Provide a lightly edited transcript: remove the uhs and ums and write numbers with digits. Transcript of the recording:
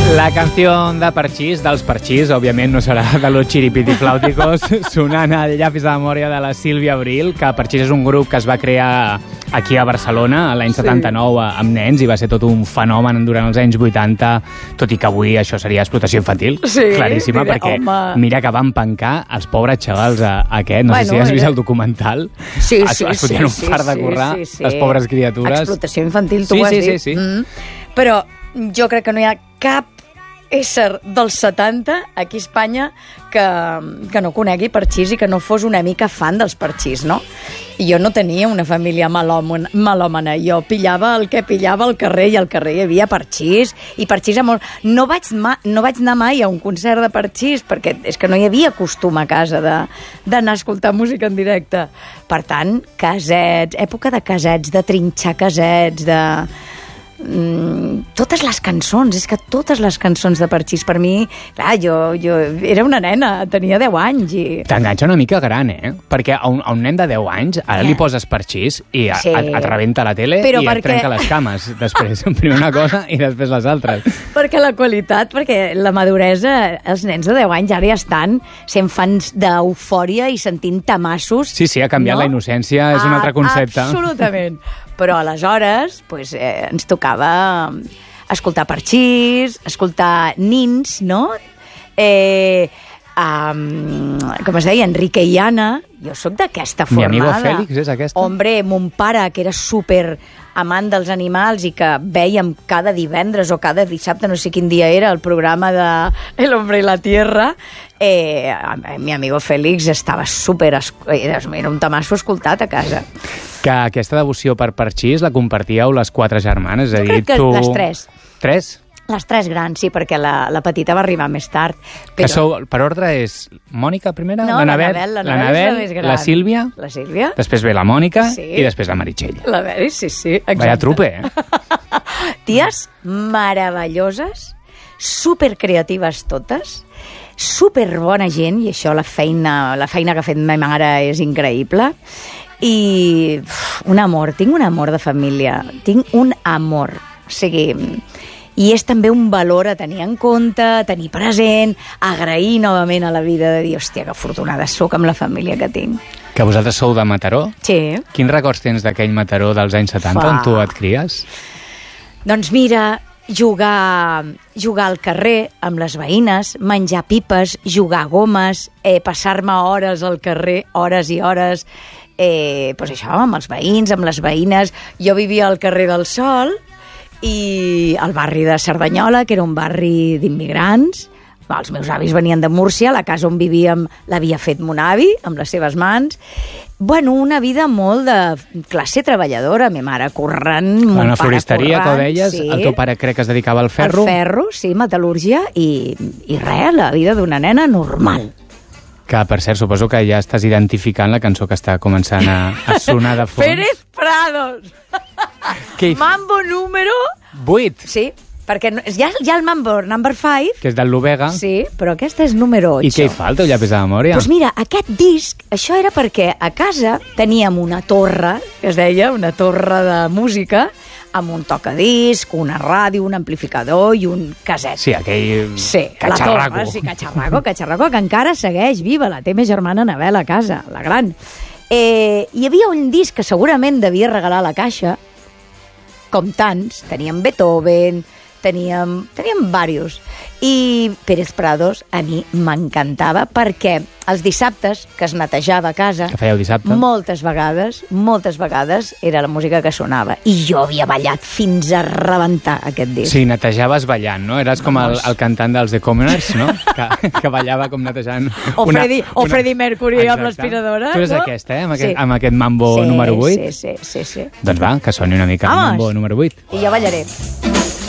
La canció de Parchís, dels Parchís, òbviament no serà de los chiripitiflàuticos, sonant al llapis de memòria de la Sílvia Abril, que Parchís és un grup que es va crear aquí a Barcelona l'any 79 amb nens i va ser tot un fenomen durant els anys 80, tot i que avui això seria explotació infantil, claríssima, perquè mira que van pencar els pobres xavals aquest, no sé si has vist el documental, es fotien un fart de currar, les pobres criatures. Explotació infantil, tu ho has dit. Sí. Però jo crec que no hi ha cap ésser dels 70 aquí a Espanya que no conegui Parchís i que no fos una mica fan dels Parchís, no? I jo no tenia una família malòmana. Jo pillava el que pillava al carrer i al carrer hi havia Parchís i Parchís amor. No vaig anar mai a un concert de Parchís perquè és que no hi havia costum a casa d'anar a escoltar música en directe. Per tant, casets, època de casets, de trinxar casets, de... totes les cançons, és que totes les cançons de Parchís per mi, clar, jo era una nena, tenia 10 anys i... T'enganxa una mica gran, perquè a un nen de 10 anys ara li poses Parchís i et rebenta la tele i et trenca les cames després, primer una cosa i després les altres. Perquè la qualitat, perquè la maduresa, els nens de 10 anys ara ja estan sent fans d'eufòria i sentint tamassos. Sí, ha canviat, no? La innocència és un altre concepte. Absolutament. Però aleshores ens tocava escoltar Parchís, escoltar nins, no? Com es deia, Enrique i Anna. Jo sóc d'aquesta formada. Mi amigo Félix és aquesta? Hombre, mon pare, que era super amant dels animals i que vèiem cada divendres o cada dissabte, no sé quin dia era, el programa de El hombre y la tierra, mi amigo Félix estava super... Era un tamasso escoltat a casa. Que aquesta devoció per Parchís la compartíeu les 4 germanes? Jo crec que les 3. 3? Les 3 grans, sí, perquè la petita va arribar més tard. Però... Que sou, per ordre és Mònica primera? No, l'Anabel és la més gran. La Sílvia? La Sílvia. Després ve la Mònica i després la Meritxell. La Meri, sí, exacte. Vaya trupe, Ties meravelloses, supercreatives totes, superbona gent, i això la feina que ha fet ma mare és increïble, i un amor, tinc un amor de família, tinc un amor, o sigui... I és també un valor a tenir en compte, a tenir present, agrair novament a la vida de dir, hòstia, que afortunada soc amb la família que tinc. Que vosaltres sou de Mataró? Sí. Quins records tens d'aquell Mataró dels anys 70 on tu et cries? Doncs mira, jugar al carrer amb les veïnes, menjar pipes, jugar a gomes, passar-me hores al carrer, hores i hores, doncs això, amb els veïns, amb les veïnes. Jo vivia al carrer del Sol, i al barri de Cerdanyola, que era un barri d'immigrants. Els meus avis venien de Múrcia, la casa on vivíem l'havia fet mon avi, amb les seves mans. Bueno, una vida molt de classe treballadora, ma mare currant, mon pare currant. Una floristeria, que ho deies, sí. El teu pare crec que es dedicava al ferro. Al ferro, sí, metal·lúrgia, i res, la vida d'una nena normal. Que, per cert, suposo que ja estàs identificant la cançó que està començant a sonar de fons. Pérez Prados! Mambo número... 8. Sí, perquè hi ha el Mambo number 5... Que és del Lubega. Sí, però aquest és número 8. I què hi fa, el teu llapis de memòria? Doncs mira, aquest disc, això era perquè a casa teníem una torre, que es deia una torre de música, amb un tocadisc, una ràdio, un amplificador i un caset. Sí, aquell catxarraco. Sí, catxarraco, que encara segueix viva, la té meva germana Anabel a casa, la gran. Hi havia un disc que segurament devia regalar a la caixa, com tants, teníem Beethoven, teníem diversos. I Pérez Prados a mi m'encantava perquè els dissabtes, que es netejava a casa, que fèieu dissabte, moltes vegades era la música que sonava. I jo havia ballat fins a rebentar aquest disc. Sí, netejaves ballant, no? Eres com el cantant dels The Commoners, no? que ballava com netejant... O Freddie Mercury amb l'aspiradora. Tu és aquesta, amb aquest Mambo número 8? Sí. Doncs va, que soni una mica el Mambo número 8. I jo ballaré.